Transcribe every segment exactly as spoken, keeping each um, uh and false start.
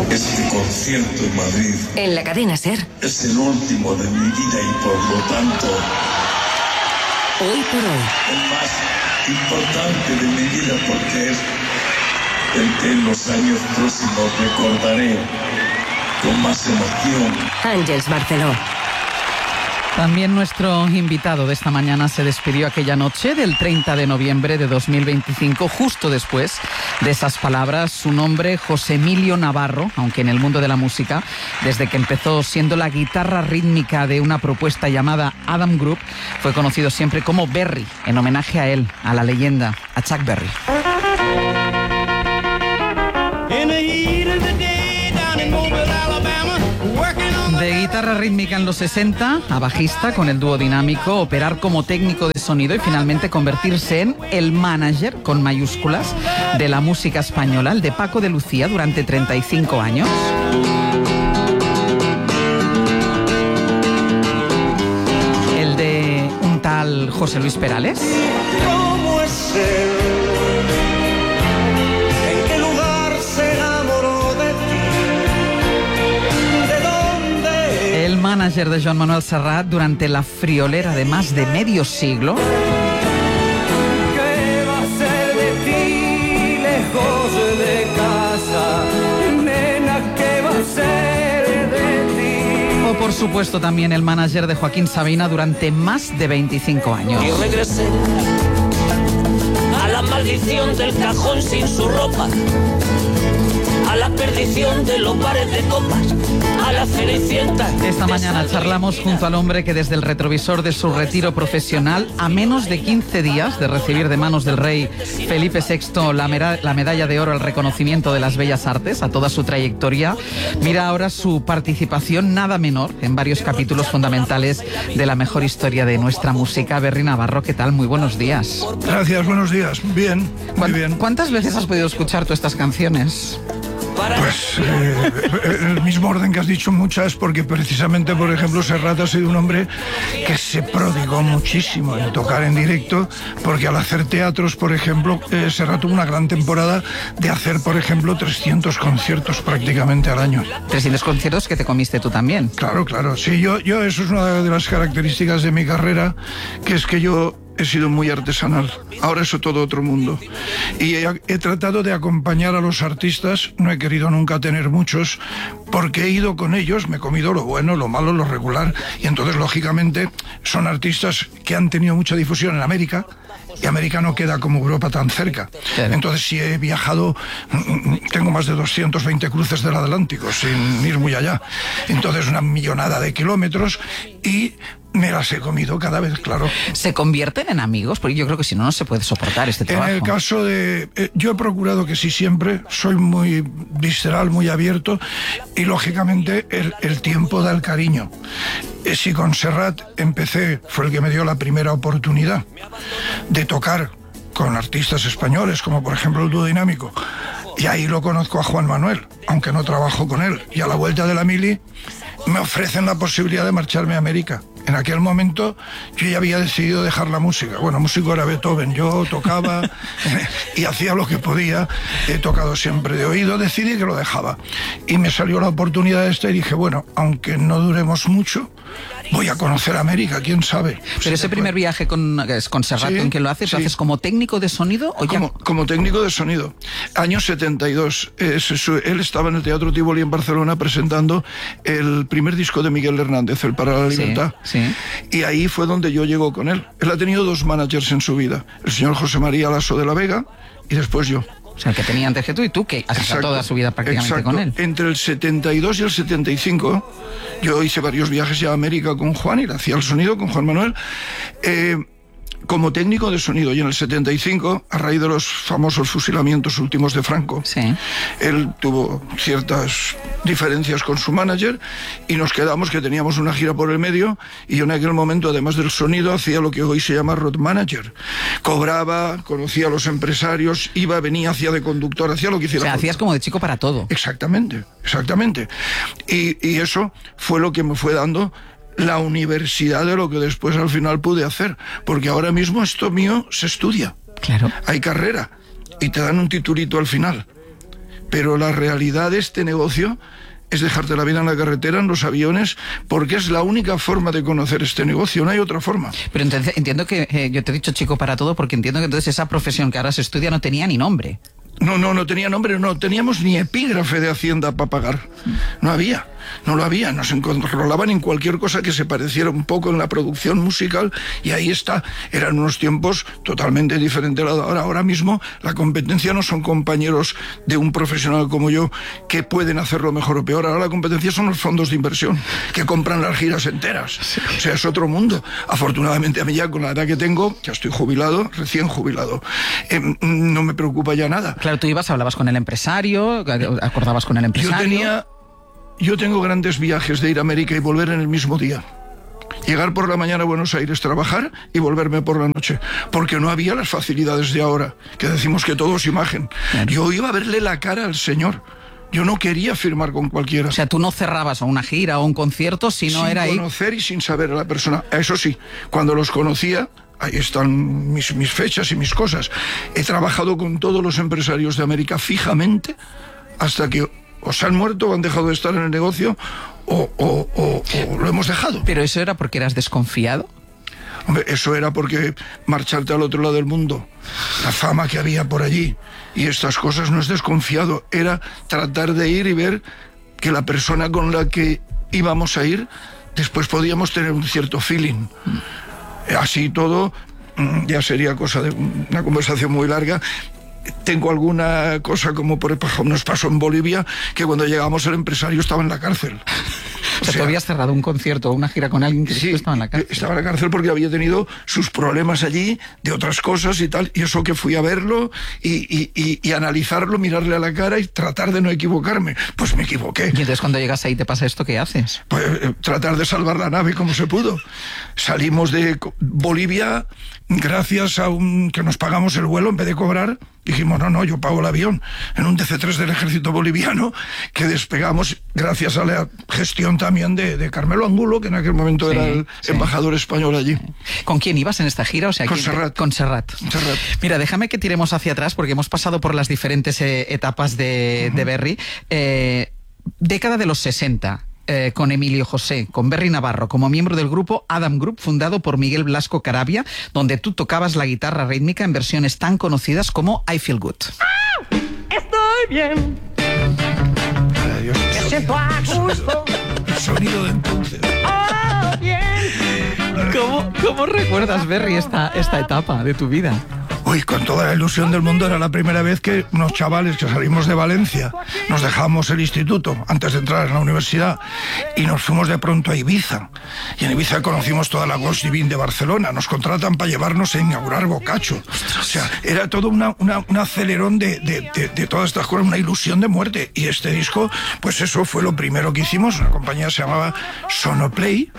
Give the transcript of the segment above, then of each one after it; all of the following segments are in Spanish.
Este concierto en Madrid. En la cadena SER. Es el último de mi vida y por lo tanto. Hoy por hoy. El más importante de mi vida porque es el que en los años próximos recordaré con más emoción. Àngels Barceló. También nuestro invitado de esta mañana se despidió aquella noche del treinta de noviembre de dos mil veinticinco, justo después de esas palabras. Su nombre, José Emilio Navarro, aunque en el mundo de la música, desde que empezó siendo la guitarra rítmica de una propuesta llamada Adam Group, fue conocido siempre como Berry, en homenaje a él, a la leyenda, a Chuck Berry. De guitarra rítmica en los sesenta a bajista con el dúo dinámico, operar como técnico de sonido y finalmente convertirse en el manager, con mayúsculas, de la música española, el de Paco de Lucía, durante treinta y cinco años. El de un tal José Luis Perales. ¿Cómo es él? ¿En qué lugar se enamoró de ti? ¿De dónde? El manager de Joan Manuel Serrat durante la friolera de más de medio siglo. ¿Qué va a ser de ti lejos de casa? Nena, ¿qué va a ser de ti? O por supuesto también el manager de Joaquín Sabina durante más de veinticinco años. Y regresé a la maldición del cajón sin su ropa, a la perdición de los bares de copas, a la cenicienta. Esta mañana charlamos junto al hombre que desde el retrovisor de su retiro profesional, a menos de quince días de recibir de manos del rey Felipe sexto la, mera, la medalla de oro al reconocimiento de las bellas artes, a toda su trayectoria, mira ahora su participación nada menor en varios capítulos fundamentales de la mejor historia de nuestra música. Berry Navarro, ¿qué tal? Muy buenos días. Gracias, buenos días. Bien, muy bien. ¿Cuántas veces has podido escuchar tú estas canciones? Pues eh, el mismo orden que has dicho, muchas, porque precisamente, por ejemplo, Serrat ha sido un hombre que se prodigó muchísimo en tocar en directo, porque al hacer teatros, por ejemplo, eh, Serrat tuvo una gran temporada de hacer, por ejemplo, trescientos conciertos prácticamente al año. trescientos conciertos que te comiste tú también. Claro, claro, sí, yo, yo eso es una de las características de mi carrera, que es que yo he sido muy artesanal. Ahora es todo otro mundo. Y he, he tratado de acompañar a los artistas. No he querido nunca tener muchos, porque he ido con ellos, me he comido lo bueno, lo malo, lo regular. Y entonces, lógicamente, son artistas que han tenido mucha difusión en América. Y América no queda como Europa tan cerca. Claro. Entonces, si he viajado, tengo más de doscientos veinte cruces del Atlántico, sin ir muy allá. Entonces, una millonada de kilómetros y me las he comido cada vez, claro. ¿Se convierten en amigos? Porque yo creo que si no, no se puede soportar este trabajo. En el caso de... Eh, yo he procurado que sí siempre, soy muy visceral, muy abierto, y lógicamente el, el tiempo da el cariño. Eh, si con Serrat empecé, fue el que me dio la primera oportunidad de tocar con artistas españoles, como por ejemplo el dúo dinámico, y ahí lo conozco a Juan Manuel, aunque no trabajo con él, y a la vuelta de la mili me ofrecen la posibilidad de marcharme a América. En aquel momento yo ya había decidido dejar la música. Bueno, músico era Beethoven, yo tocaba y hacía lo que podía. He tocado siempre de oído, decidí que lo dejaba. Y me salió la oportunidad esta y dije, bueno, aunque no duremos mucho, voy a conocer América, quién sabe. Pero sí, ese primer puede. viaje con, con Serrat, sí, ¿con quién lo haces? Sí. ¿Lo haces como técnico de sonido? ¿O como, ya? como técnico de sonido. Año setenta y dos. Eh, él estaba en el Teatro Tívoli en Barcelona presentando el primer disco de Miguel Hernández, El para la Libertad. Sí, sí. Y ahí fue donde yo llego con él. Él ha tenido dos managers en su vida. El señor José María Lasso de la Vega y después yo. O sea, el que tenía antes que tú y tú, que has estado toda su vida prácticamente exacto. con él. Entre el setenta y dos y el setenta y cinco, yo hice varios viajes ya a América con Juan y le hacía el sonido con Juan Manuel. Eh, como técnico de sonido, y en el setenta y cinco, a raíz de los famosos fusilamientos últimos de Franco, sí. él tuvo ciertas diferencias con su manager y nos quedamos que teníamos una gira por el medio, y yo en aquel momento, además del sonido, hacía lo que hoy se llama road manager. Cobraba, conocía a los empresarios, iba, venía, hacía de conductor, hacía lo que hiciera. O sea, hacías como de chico para todo. Exactamente, exactamente. Y, y eso fue lo que me fue dando la universidad de lo que después al final pude hacer, porque ahora mismo esto mío se estudia. Claro. Hay carrera y te dan un titulito al final. pero la realidad de este negocio es dejarte la vida en la carretera, en los aviones, porque es la única forma de conocer este negocio, no hay otra forma. Pero entonces entiendo que, eh, yo te he dicho chico para todo, porque entiendo que entonces esa profesión que ahora se estudia no tenía ni nombre. No, no, no tenía nombre, no teníamos ni epígrafe de Hacienda para pagar. No había, no lo había. Nos controlaban en cualquier cosa que se pareciera un poco en la producción musical y ahí está. Eran unos tiempos totalmente diferentes a ahora. Ahora mismo la competencia no son compañeros de un profesional como yo que pueden hacerlo mejor o peor. Ahora la competencia son los fondos de inversión que compran las giras enteras. O sea, es otro mundo. Afortunadamente a mí ya con la edad que tengo, ya estoy jubilado, recién jubilado, eh, no me preocupa ya nada. Claro, tú ibas, hablabas con el empresario, acordabas con el empresario. Yo tenía, yo tengo grandes viajes de ir a América y volver en el mismo día. Llegar por la mañana a Buenos Aires, trabajar y volverme por la noche. Porque no había las facilidades de ahora, que decimos que todo es imagen. Claro. Yo iba a verle la cara al señor. Yo no quería firmar con cualquiera. O sea, tú no cerrabas a una gira o un concierto si no era ahí. Sin conocer y sin saber a la persona. Eso sí, cuando los conocía, ahí están mis, mis fechas y mis cosas. He trabajado con todos los empresarios de América fijamente hasta que o se han muerto o han dejado de estar en el negocio o, o, o, o lo hemos dejado. ¿Pero eso era porque eras desconfiado? Hombre, eso era porque marcharte al otro lado del mundo, la fama que había por allí y estas cosas, no es desconfiado, era tratar de ir y ver que la persona con la que íbamos a ir, después podíamos tener un cierto feeling. Así todo, ya sería cosa de una conversación muy larga. Tengo alguna cosa como por ejemplo nos pasó en Bolivia, que cuando llegamos el empresario estaba en la cárcel. O sea, tú habías cerrado un concierto o una gira con alguien que sí, estaba en la cárcel. Estaba en la cárcel porque había tenido sus problemas allí, de otras cosas y tal, y eso que fui a verlo y, y, y, y analizarlo, mirarle a la cara y tratar de no equivocarme. Pues me equivoqué. Y entonces cuando llegas ahí te pasa esto, ¿qué haces? Pues eh, tratar de salvar la nave como se pudo. Salimos de Bolivia gracias a un que nos pagamos el vuelo en vez de cobrar. Dijimos, no, no, yo pago el avión en un D C tres del ejército boliviano, que despegamos gracias a la gestión también de, de Carmelo Angulo, que en aquel momento sí, era el sí. embajador español allí. ¿Con quién ibas en esta gira? O sea, con Serrat. Con Serrat. Serrat. Mira, déjame que tiremos hacia atrás porque hemos pasado por las diferentes eh, etapas de, uh-huh. de Berry. Eh, década de los sesenta. Eh, con Emilio José, con Berry Navarro, como miembro del grupo Adam Group, fundado por Miguel Blasco Carabia, donde tú tocabas la guitarra rítmica en versiones tan conocidas como I Feel Good. ¡Ah! Estoy bien. Adiós. Me siento a gusto. El sonido de entonces. ¡Ah, bien! ¿Cómo, cómo recuerdas, Berry, esta, esta etapa de tu vida? Uy, con toda la ilusión del mundo, era la primera vez que unos chavales que salimos de Valencia, nos dejamos el instituto antes de entrar en la universidad y nos fuimos de pronto a Ibiza. Y en Ibiza conocimos toda la Ghost Divine de Barcelona. Nos contratan para llevarnos a inaugurar Boccaccio. O sea, era todo una, una, un acelerón de, de, de, de todas estas cosas, una ilusión de muerte. Y este disco, pues eso fue lo primero que hicimos. Una compañía se llamaba Sonoplay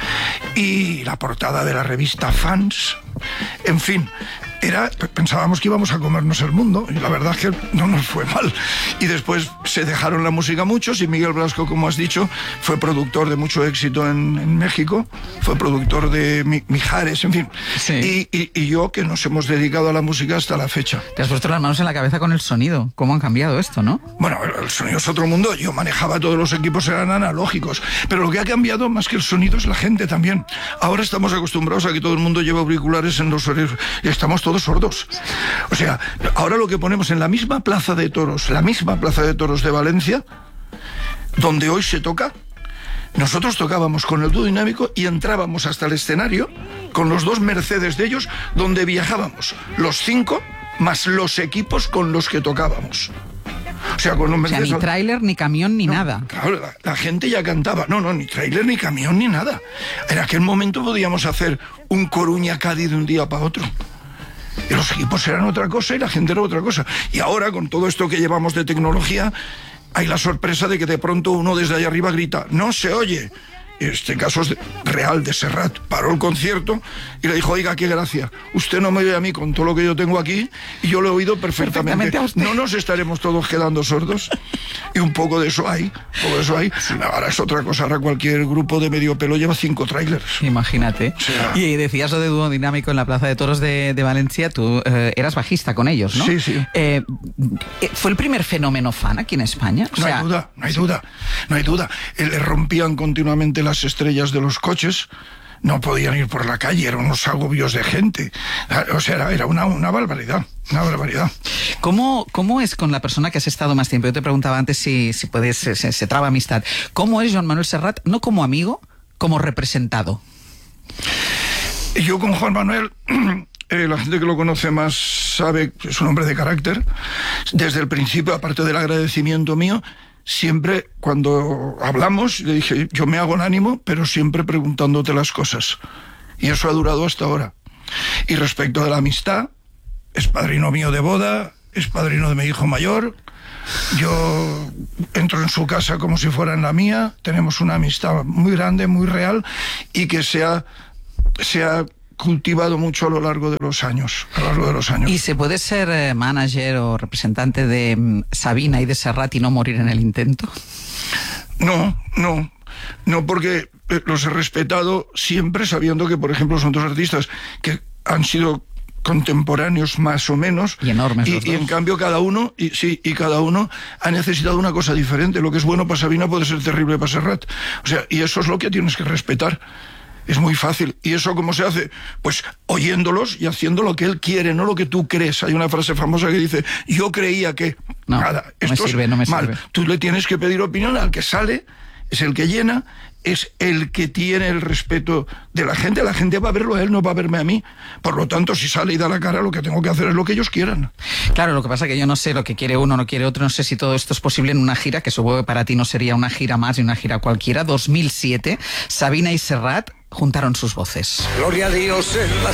y la portada de la revista Fans. En fin, era, pensábamos que íbamos a comernos el mundo y la verdad es que no nos fue mal. Y después se dejaron la música muchos y Miguel Blasco, como has dicho, fue productor de mucho éxito en, en México, fue productor de Mi, Mijares, en fin. Sí. Y, y, y yo, que nos hemos dedicado a la música hasta la fecha. Te has puesto las manos en la cabeza con el sonido. ¿Cómo han cambiado esto, no? Bueno, el, el sonido es otro mundo. Yo manejaba todos los equipos, eran analógicos. Pero lo que ha cambiado más que el sonido es la gente también. Ahora estamos acostumbrados a que todo el mundo lleva auriculares en los oídos y estamos todos sordos. O sea, ahora lo que ponemos en la misma plaza de toros, la misma plaza de toros de Valencia, donde hoy se toca, nosotros tocábamos con el dúo dinámico y entrábamos hasta el escenario con los dos Mercedes de ellos, donde viajábamos los cinco más los equipos con los que tocábamos. O sea, con los Mercedes, o sea, ni tráiler, ni camión, ni no, nada. Claro, la, la gente ya cantaba. No, no, ni tráiler, ni camión, ni nada. En aquel momento podíamos hacer un Coruña-Cádiz de un día para otro. Y los equipos eran otra cosa y la gente era otra cosa. Y ahora, con todo esto que llevamos de tecnología, hay la sorpresa de que de pronto uno desde allá arriba grita, no se oye. este caso es de, real de Serrat, paró el concierto y le dijo, oiga, qué gracia, usted no me oye a mí con todo lo que yo tengo aquí y yo lo he oído perfectamente, perfectamente a usted. No nos estaremos todos quedando sordos. Y un poco de eso hay, un poco de eso hay. Sí. Ahora es otra cosa, ahora cualquier grupo de medio pelo lleva cinco trailers. Imagínate. O sea, y decías lo de dúo dinámico en la Plaza de Toros de, de Valencia, tú eh, eras bajista con ellos, ¿no? Sí, sí. Eh, ¿Fue el primer fenómeno fan aquí en España? O no sea, hay duda, no hay duda, no hay duda. Eh, Le rompían continuamente las estrellas de los coches. No podían ir por la calle, eran unos agobios de gente. O sea, era, era una, una barbaridad, una barbaridad. ¿Cómo, ¿Cómo es con la persona que has estado más tiempo? Yo te preguntaba antes si, si puedes, se, se traba amistad. ¿Cómo es Joan Manuel Serrat, no como amigo, como representado? Yo con Joan Manuel, eh, la gente que lo conoce más sabe que es un hombre de carácter. Desde el principio, aparte del agradecimiento mío, siempre cuando hablamos, le dije, yo me hago el ánimo, pero siempre preguntándote las cosas. Y eso ha durado hasta ahora. Y respecto de la amistad, es padrino mío de boda, es padrino de mi hijo mayor. Yo entro en su casa como si fuera en la mía. Tenemos una amistad muy grande, muy real, y que se ha, se ha cultivado mucho a lo largo de los años, a lo largo de los años. ¿Y se puede ser eh, manager o representante de mm, Sabina y de Serrat y no morir en el intento? No, no, no, porque los he respetado siempre sabiendo que, por ejemplo, son dos artistas que han sido contemporáneos más o menos y enormes y, los y dos. En cambio cada uno y sí y cada uno ha necesitado una cosa diferente. Lo que es bueno para Sabina puede ser terrible para Serrat, o sea, y eso es lo que tienes que respetar. Es muy fácil. ¿Y eso cómo se hace? Pues oyéndolos y haciendo lo que él quiere, no lo que tú crees. Hay una frase famosa que dice, yo creía que... No, nada, no me esto sirve, es no me mal. sirve. Tú le tienes que pedir opinión al que sale, es el que llena, es el que tiene el respeto de la gente. La gente va a verlo a él, no va a verme a mí. Por lo tanto, si sale y da la cara, lo que tengo que hacer es lo que ellos quieran. Claro, lo que pasa es que yo no sé lo que quiere uno, no quiere otro, no sé si todo esto es posible en una gira, que supongo que para ti no sería una gira más y una gira cualquiera. dos mil siete, Sabina y Serrat juntaron sus voces. Gloria a Dios en las